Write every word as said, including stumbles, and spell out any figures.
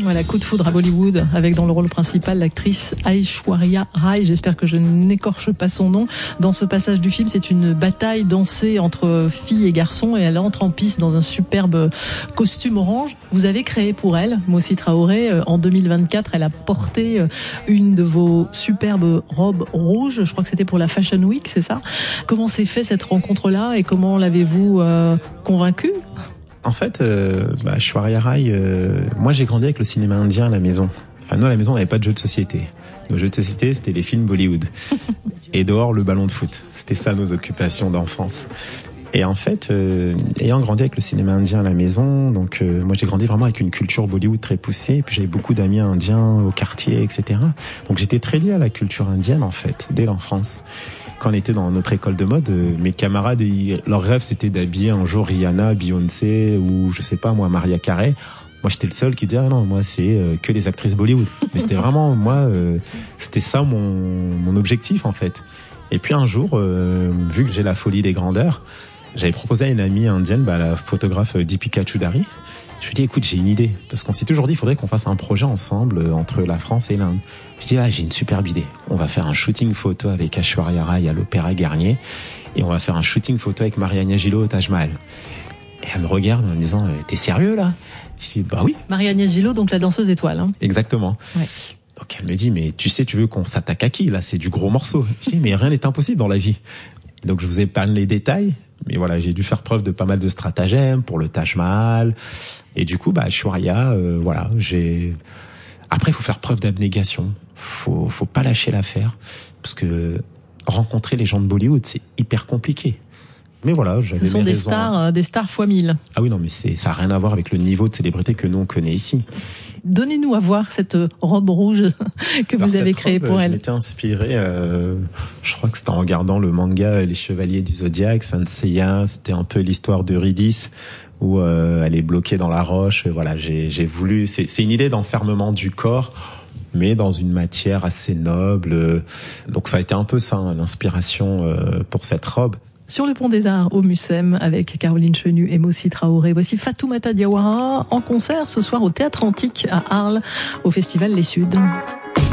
Voilà, coup de foudre à Bollywood, avec dans le rôle principal l'actrice Aishwarya Rai. J'espère que je n'écorche pas son nom. Dans ce passage du film, c'est une bataille dansée entre filles et garçons et elle entre en piste dans un superbe costume orange. Vous avez créé pour elle, Moussi Traoré, en deux mille vingt-quatre, elle a porté une de vos superbes robes rouges. Je crois que c'était pour la Fashion Week, c'est ça? Comment s'est fait cette rencontre-là et comment l'avez-vous euh, convaincue? En fait, euh, bah, Aishwarya Rai, euh, moi j'ai grandi avec le cinéma indien à la maison. Enfin, nous à la maison, on n'avait pas de jeux de société. Nos jeux de société, c'était les films Bollywood. Et dehors, le ballon de foot. C'était ça nos occupations d'enfance. Et en fait, euh, ayant grandi avec le cinéma indien à la maison, donc euh, moi j'ai grandi vraiment avec une culture Bollywood très poussée. Et puis j'avais beaucoup d'amis indiens au quartier, et cetera. Donc j'étais très lié à la culture indienne en fait, dès l'enfance. Quand on était dans notre école de mode, euh, mes camarades, ils, leur rêve c'était d'habiller un jour Rihanna, Beyoncé ou je sais pas moi, Mariah Carey. Moi j'étais le seul qui disait ah non, moi c'est euh, que les actrices Bollywood. Mais c'était vraiment moi, euh, c'était ça mon mon objectif en fait. Et puis un jour, euh, vu que j'ai la folie des grandeurs, j'avais proposé à une amie indienne, bah, la photographe Deepika Choudhary. Je lui ai dit, écoute, j'ai une idée. Parce qu'on s'est toujours dit, il faudrait qu'on fasse un projet ensemble euh, entre la France et l'Inde. Je lui ai dit, ah, j'ai une superbe idée. On va faire un shooting photo avec Aishwarya Rai à l'Opéra Garnier. Et on va faire un shooting photo avec Marianna Gillot au Taj Mahal. Et elle me regarde en me disant, t'es sérieux là? Je dis, bah oui. Marianna Gillot, donc la danseuse étoile. Hein. Exactement. Ouais. Donc elle me dit, mais tu sais, tu veux qu'on s'attaque à qui là? C'est du gros morceau. Je dis, mais rien n'est impossible dans la vie. Donc je vous épargne les détails. Mais voilà, j'ai dû faire preuve de pas mal de stratagèmes pour le Taj Mahal. Et du coup, bah, Aishwarya, euh, voilà, j'ai... Après, il faut faire preuve d'abnégation. Faut, faut pas lâcher l'affaire. Parce que rencontrer les gens de Bollywood, c'est hyper compliqué. Mais voilà, j'avais Ce sont mes des raisons. stars, euh, des stars fois mille. Ah oui, non, mais c'est, ça a rien à voir avec le niveau de célébrité que nous, on connaît ici. Donnez-nous à voir cette robe rouge que Alors, vous avez cette créée robe, pour elle. Je m'étais inspiré, euh, je crois que c'était en regardant le manga Les Chevaliers du Zodiaque, Saint Seiya, c'était un peu l'histoire d'Eurydice, où euh, elle est bloquée dans la roche. Voilà, j'ai, j'ai voulu, c'est, c'est une idée d'enfermement du corps, mais dans une matière assez noble. Donc ça a été un peu ça, hein, l'inspiration euh, pour cette robe. Sur le pont des Arts au Mucem avec Caroline Chenu et Moussi Traoré. Voici Fatoumata Diawara en concert ce soir au Théâtre Antique à Arles au Festival Les Suds.